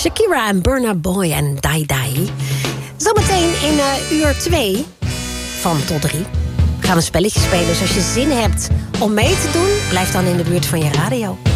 Shakira en Burna Boy en Dai Dai. Zometeen in uur 2 van tot 3 gaan we een spelletje spelen. Dus als je zin hebt om mee te doen, blijf dan in de buurt van je radio.